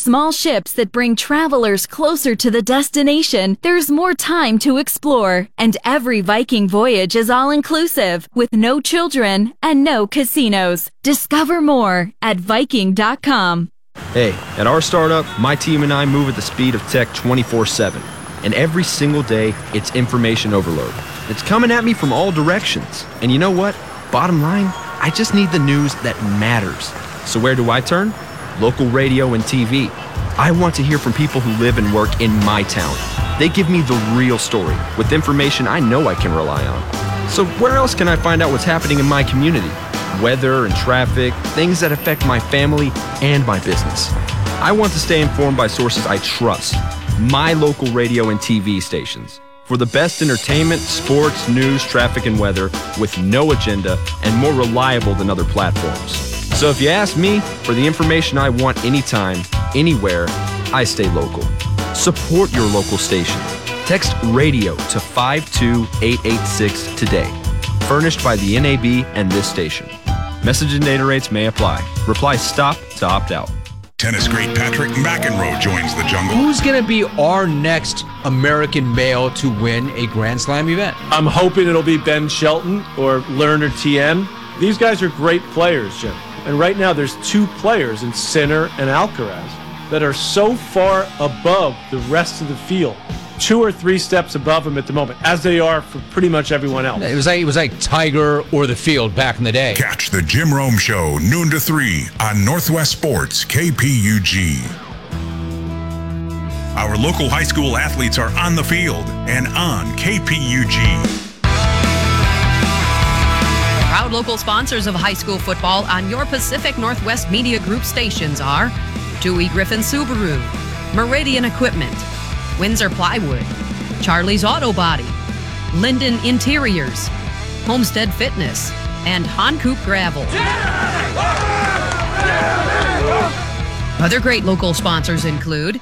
small ships that bring travelers closer to the destination, there's more time to explore. And every Viking voyage is all-inclusive, with no children and no casinos. Discover more at Viking.com. Hey, at our startup, my team and I move at the speed of tech 24/7. And every single day, it's information overload. It's coming at me from all directions. And you know what? Bottom line, I just need the news that matters. So where do I turn? Local radio and TV. I want to hear from people who live and work in my town. They give me the real story with information I know I can rely on. So where else can I find out what's happening in my community? Weather and traffic, things that affect my family and my business. I want to stay informed by sources I trust. My local radio and TV stations. For the best entertainment, sports, news, traffic, and weather with no agenda and more reliable than other platforms. So if you ask me for the information I want anytime, anywhere, I stay local. Support your local station. Text radio to 52886 today. Furnished by the NAB and this station. Message and data rates may apply. Reply STOP to opt out. Tennis great Patrick McEnroe joins the jungle. Who's going to be our next American male to win a Grand Slam event? I'm hoping it'll be Ben Shelton or Lerner TM. These guys are great players, Jim. And right now there's two players in Sinner and Alcaraz that are so far above the rest of the field. 2 or 3 steps above them at the moment, as they are for pretty much everyone else. It was like Tiger or the field back in the day. Catch the Jim Rome Show, noon to 3 on Northwest Sports, KPUG. Our local high school athletes are on the field and on KPUG. Proud local sponsors of high school football on your Pacific Northwest Media Group stations are Dewey Griffin Subaru, Meridian Equipment, Windsor Plywood, Charlie's Auto Body, Linden Interiors, Homestead Fitness, and Honcoop Gravel. Other great local sponsors include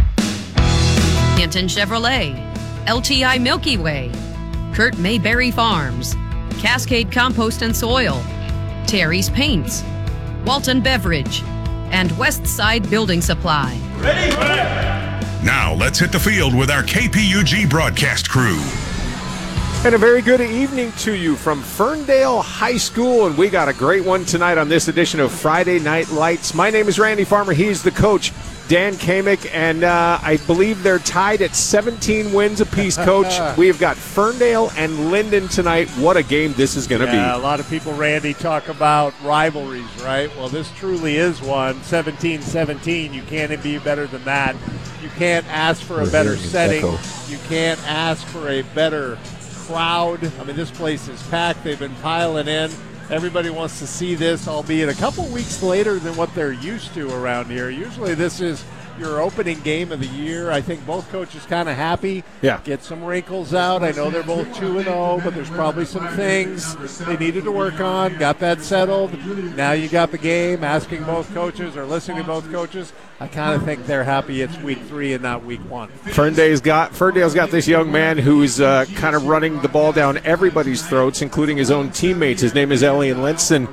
Hinton Chevrolet, LTI Milky Way, Kurt Mayberry Farms, Cascade Compost and Soil, Terry's Paints, Walton Beverage, and Westside Building Supply. Ready? Now, let's hit the field with our KPUG broadcast crew. And a very good evening to you from Ferndale High School, and we got a great one tonight on this edition of Friday Night Lights. My name is Randy Farmer. He's the coach, Dan Kamick, and I believe they're tied at 17 wins apiece, Coach. We have got Ferndale and Linden tonight. What a game this is going to be. A lot of people, Randy, talk about rivalries, right? Well, this truly is one. 17-17, you can't be better than that. You can't ask for a better setting. You can't ask for a better crowd. I mean, this place is packed. They've been piling in. Everybody wants to see this, albeit a couple weeks later than what they're used to around here. Usually this is your opening game of the year. I think both coaches kind of happy. Yeah. Get some wrinkles out. I know they're both 2-0, but there's probably some things they needed to work on. Got that settled. Now you got the game. Asking both coaches or listening to both coaches, I kind of think they're happy it's week 3 and not week 1. Ferndale's got this young man who's kind of running the ball down everybody's throats, including his own teammates. His name is Elliot Linson,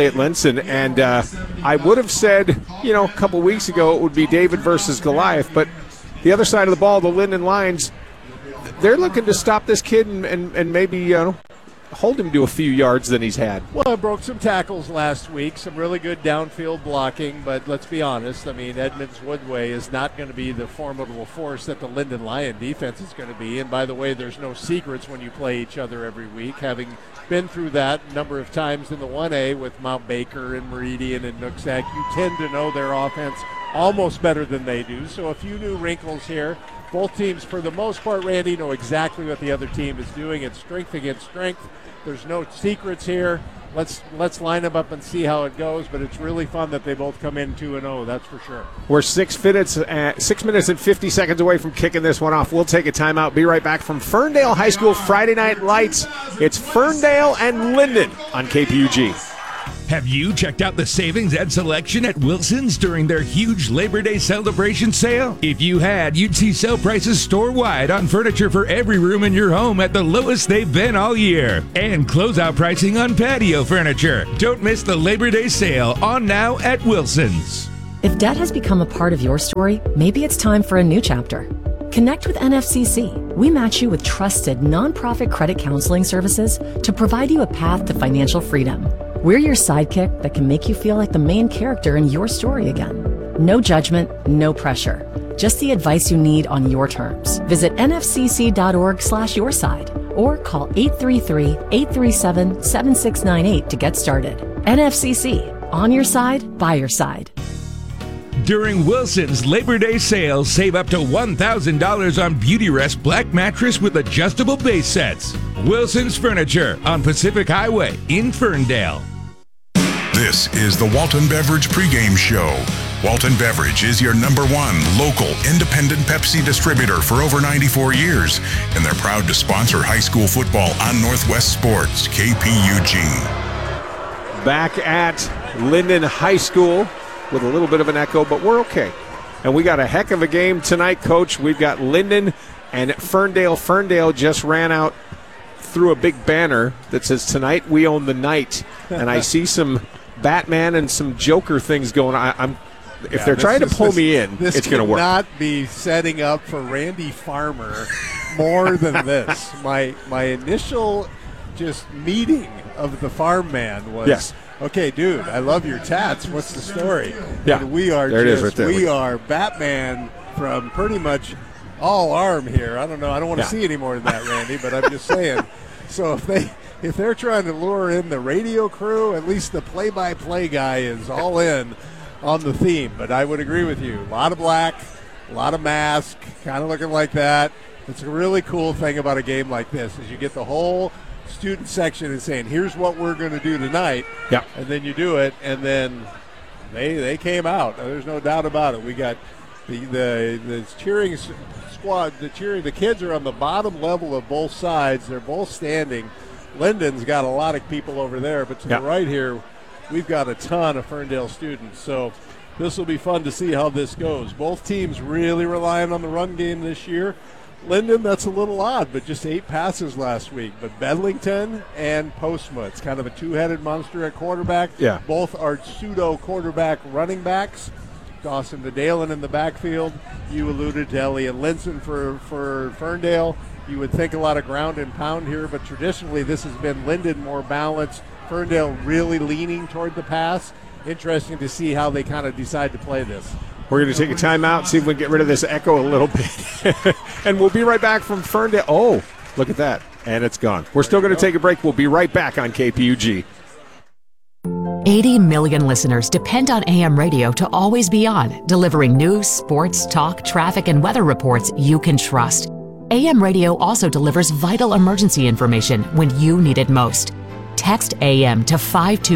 and I would have said, a couple weeks ago it would be David versus Goliath, but the other side of the ball, the Linden Lions, they're looking to stop this kid and maybe hold him to a few yards than he's had. Well, I broke some tackles last week, some really good downfield blocking, but let's be honest. I mean, Edmonds Woodway is not going to be the formidable force that the Linden Lion defense is going to be. And by the way, there's no secrets when you play each other every week, having been through that a number of times in the 1A with Mount Baker and Meridian and Nooksack. You tend to know their offense almost better than they do. So a few new wrinkles here. Both teams, for the most part, Randy, know exactly what the other team is doing. It's strength against strength. There's no secrets here. Let's line them up and see how it goes, but it's really fun that they both come in 2-0, that's for sure. We're 6 minutes and 50 seconds away from kicking this one off. We'll take a timeout. Be right back from Ferndale High School Friday Night Lights. It's Ferndale and Linden on KPUG. Have you checked out the savings and selection at Wilson's during their huge Labor Day celebration sale? If you had, you'd see sale prices store-wide on furniture for every room in your home at the lowest they've been all year. And closeout pricing on patio furniture. Don't miss the Labor Day sale on now at Wilson's. If debt has become a part of your story, maybe it's time for a new chapter. Connect with NFCC. We match you with trusted nonprofit credit counseling services to provide you a path to financial freedom. We're your sidekick that can make you feel like the main character in your story again. No judgment, no pressure. Just the advice you need on your terms. Visit nfcc.org/yourside or call 833-837-7698 to get started. NFCC, on your side, by your side. During Wilson's Labor Day sale, save up to $1,000 on Beautyrest Black Mattress with adjustable base sets. Wilson's Furniture on Pacific Highway in Ferndale. This is the Walton Beverage pregame show. Walton Beverage is your #1 local independent Pepsi distributor for over 94 years, and they're proud to sponsor high school football on Northwest Sports, KPUG. Back at Linden High School with a little bit of an echo, but we're okay. And we got a heck of a game tonight, Coach. We've got Linden and Ferndale. Ferndale just ran out through a big banner that says, "Tonight we own the night." And I see some Batman and some Joker things going on. If they're trying to pull me in, it's going to work. This could not be setting up for Randy Farmer more than this. My initial just meeting of the farm man was, yes. Okay, dude, I love your tats. What's the story? Yeah, and we are we are Batman from pretty much all arm here. I don't know. I don't want to see any more than that, Randy, but I'm just saying. So if they're trying to lure in the radio crew, at least the play-by-play guy is all in on the theme. But I would agree with you. A lot of black, a lot of mask, kind of looking like that. It's a really cool thing about a game like this is you get the whole student section and saying, here's what we're going to do tonight. Yeah. And then you do it, and then they came out. There's no doubt about it. We got the cheering squad, the kids are on the bottom level of both sides. They're both standing. Linden's got a lot of people over there, but to the right here, we've got a ton of Ferndale students. So this will be fun to see how this goes. Both teams really relying on the run game this year. Linden, that's a little odd, but just 8 passes last week. But Bedlington and Postma, it's kind of a two-headed monster at quarterback. Yeah. Both are pseudo-quarterback running backs. Dawson DeDalen in the backfield. You alluded to Elliot Linson for Ferndale. You would think a lot of ground and pound here, but traditionally this has been Linden more balanced. Ferndale really leaning toward the pass. Interesting to see how they kind of decide to play this. We're going to take a timeout, see if we can get rid of this echo a little bit. And we'll be right back from Ferndale. Oh, look at that. And it's gone. We're still going to take a break. We'll be right back on KPUG. 80 million listeners depend on AM radio to always be on, delivering news, sports, talk, traffic, and weather reports you can trust. AM radio also delivers vital emergency information when you need it most. Text AM to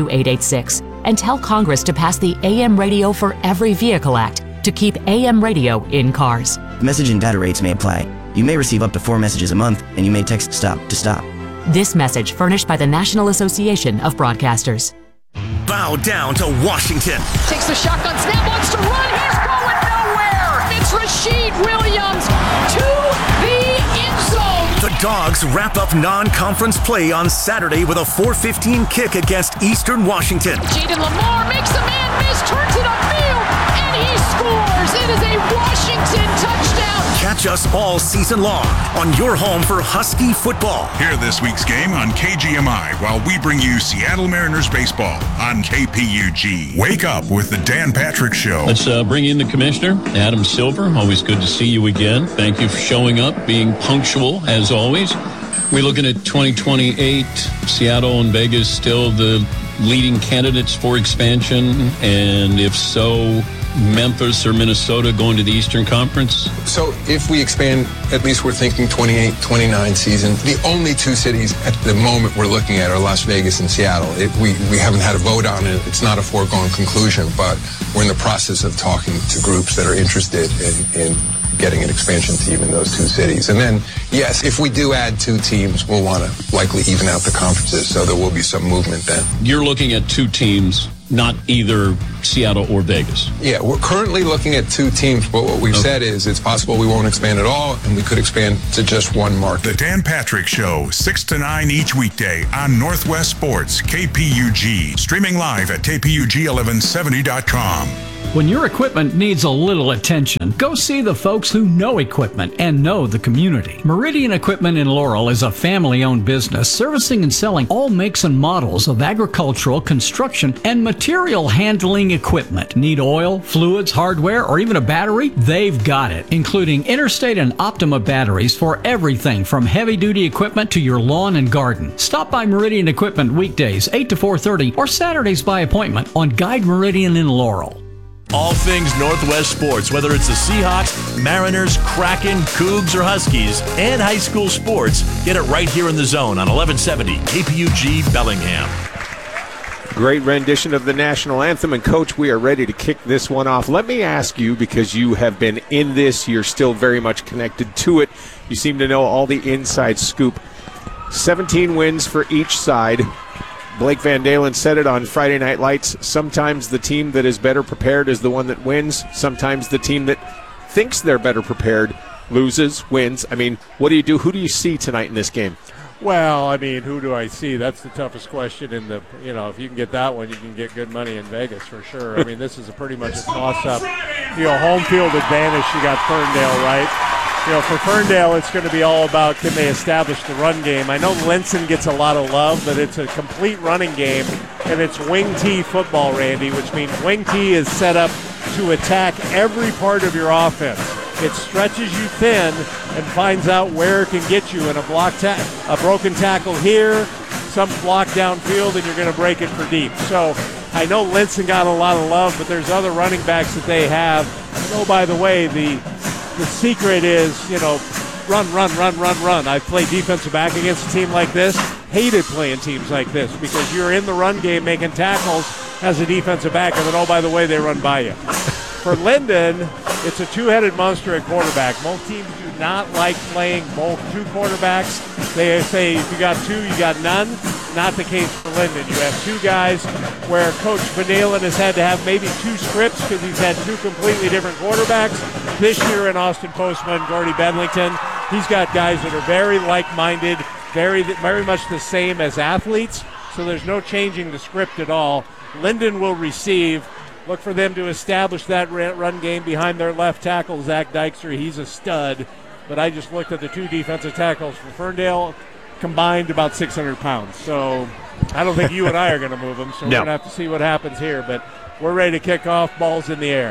52886 and tell Congress to pass the AM Radio for Every Vehicle Act to keep AM radio in cars. Message and data rates may apply. You may receive up to 4 messages a month, and you may text STOP to stop. This message furnished by the National Association of Broadcasters. Bow down to Washington. Takes the shotgun snap, wants to run. He's going nowhere. It's Rashid Williams to the end zone. The Dogs wrap up non-conference play on Saturday with a 4:15 kick against Eastern Washington. Jaden Lamar makes a man miss, turns it upfield, and he scores. It is a Washington touchdown. Catch us all season long on your home for Husky football. Hear this week's game on KGMI while we bring you Seattle Mariners baseball on KPUG. Wake up with the Dan Patrick Show. Let's bring in the commissioner, Adam Silver. Always good to see you again. Thank you for showing up, being punctual as always. We're looking at 2028. Seattle and Vegas still the leading candidates for expansion, and if so, Memphis or Minnesota going to the Eastern Conference? So if we expand, at least we're thinking 28-29 season. The only 2 cities at the moment we're looking at are Las Vegas and Seattle. We haven't had a vote on it. It's not a foregone conclusion, but we're in the process of talking to groups that are interested in getting an expansion team in those 2 cities. And then, yes, if we do add 2 teams, we'll want to likely even out the conferences, so there will be some movement then. You're looking at 2 teams, not either Seattle or Vegas. Yeah, we're currently looking at 2 teams, but what we've said is it's possible we won't expand at all, and we could expand to just 1 market. The Dan Patrick Show, 6 to 9 each weekday on Northwest Sports, KPUG. Streaming live at KPUG1170.com. When your equipment needs a little attention, go see the folks who know equipment and know the community. Meridian Equipment in Laurel is a family-owned business servicing and selling all makes and models of agricultural, construction, and material handling equipment. Need oil, fluids, hardware, or even a battery? They've got it, including Interstate and Optima batteries for everything from heavy-duty equipment to your lawn and garden. Stop by Meridian Equipment weekdays 8 to 4:30 or Saturdays by appointment on Guide Meridian in Laurel. All things Northwest sports, whether it's the Seahawks, Mariners, Kraken, Cougs, or Huskies, and high school sports, get it right here in the Zone on 1170 KPUG Bellingham. Great rendition of the national anthem. And, Coach, we are ready to kick this one off. Let me ask you, because you have been in this, you're still very much connected to it. You seem to know all the inside scoop. 17 wins for each side. Blake Van Dalen said it on Friday Night Lights. Sometimes the team that is better prepared is the one that wins. Sometimes the team that thinks they're better prepared loses, wins. I mean, what do you do? Who do you see tonight in this game? Well, I mean, who do I see? That's the toughest question in the, if you can get that one, you can get good money in Vegas for sure. I mean, this is pretty much a toss-up. Home field advantage, you got Ferndale, right? For Ferndale, it's going to be all about can they establish the run game. I know Linson gets a lot of love, but it's a complete running game, and it's wing T football, Randy, which means wing T is set up to attack every part of your offense. It stretches you thin and finds out where it can get you in a broken tackle here, some block downfield, and you're going to break it for deep. So I know Linson got a lot of love, but there's other running backs that they have. And, by the way, the secret is, run. I've played defensive back against a team like this. Hated playing teams like this because you're in the run game making tackles as a defensive back, and then, by the way, they run by you. For Linden, it's a two-headed monster at quarterback. Most teams do not like playing both two quarterbacks. They say if you got two, you got none. Not the case for Linden. You have two guys where Coach Van Dalen has had to have maybe two scripts because he's had two completely different quarterbacks. This year in Austin Postma and Gordy Bedlington, he's got guys that are very like-minded, very much the same as athletes, so there's no changing the script at all. Linden will receive. Look for them to establish that run game behind their left tackle, Zach Dykstra. He's a stud, but I just looked at the two defensive tackles for Ferndale, combined about 600 pounds. So I don't think you and I are going to move them, so we're going to have to see what happens here. But we're ready to kick off. Ball's in the air.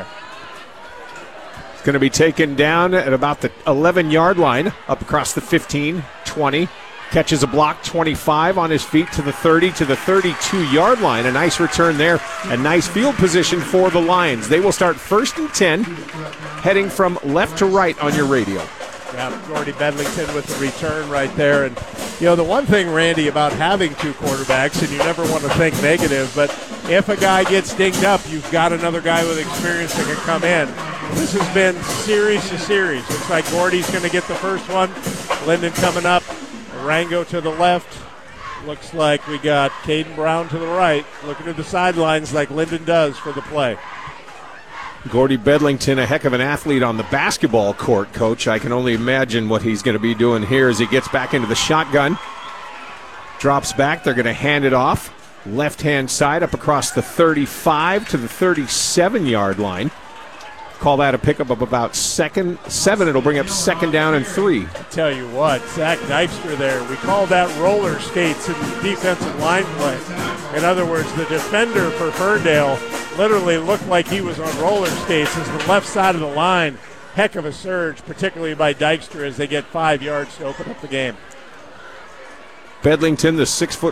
It's going to be taken down at about the 11-yard line, up across the 15, 20. Catches a block, 25 on his feet to the 30, to the 32-yard line. A nice return there. A nice field position for the Lions. They will start 1st and 10, heading from left to right on your radio. Yeah, Gordy Bedlington with the return right there. And, the one thing, Randy, about having two quarterbacks, and you never want to think negative, but if a guy gets dinged up, you've got another guy with experience that can come in. This has been series to series. Looks like Gordy's going to get the first one. Linden coming up. Rango to the left. Looks like we got Caden Brown to the right, looking to the sidelines like Linden does for the play. Gordy Bedlington, a heck of an athlete on the basketball court, Coach. I can only imagine what he's going to be doing here as he gets back into the shotgun. Drops back. They're going to hand it off. Left-hand side up across the 35 to the 37-yard line. Call that a pickup of about 7. It'll bring up 2nd down and 3. I tell you what, Zach Dykstra there, we call that roller skates in the defensive line play. In other words, the defender for Ferndale literally looked like he was on roller skates as the left side of the line. Heck of a surge, particularly by Dykstra as they get 5 yards to open up the game. Bedlington, the 6'1",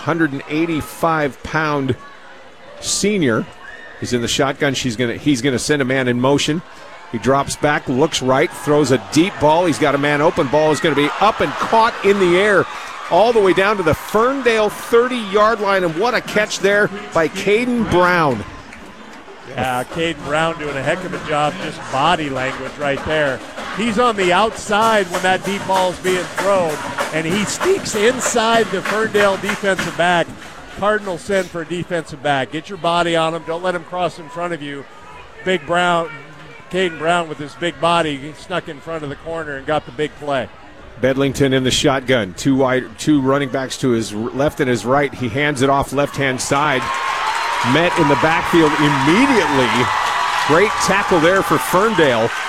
185-pound senior. He's in the shotgun. He's going to send a man in motion. He drops back, looks right, throws a deep ball. He's got a man open. Ball is going to be up and caught in the air all the way down to the Ferndale 30-yard line. And what a catch there by Caden Brown. Yeah, Caden Brown doing a heck of a job, just body language right there. He's on the outside when that deep ball is being thrown, and he sneaks inside the Ferndale defensive back. Cardinal send for a defensive back. Get your body on him. Don't let him cross in front of you. Big Brown, Caden Brown with his big body, he snuck in front of the corner and got the big play. Bedlington in the shotgun. Two running backs to his left and his right. He hands it off left-hand side. Met in the backfield immediately Great tackle there for Ferndale.